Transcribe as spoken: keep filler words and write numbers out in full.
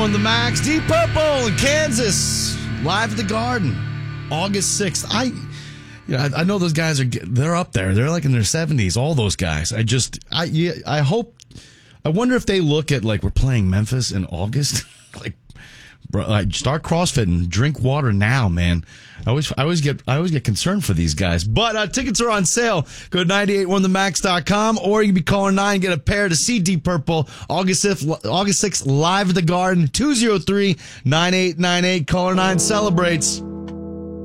On the Max, Deep Purple in Kansas, live at the Garden, August sixth. I, you know, I, I know those guys are they're up there. They're like in their seventies. All those guys. I just, I, yeah, I hope. I wonder if they look at like we're playing Memphis in August, like, bro, like start CrossFitting, drink water now, man. I always, I always get, I always get concerned for these guys. But uh, tickets are on sale. Go to nine eight one the max dot com, or you can be calling nine and get a pair to see Deep Purple August fifth, August sixth live at the Garden. two oh three, nine eight nine eight. Caller nine celebrates.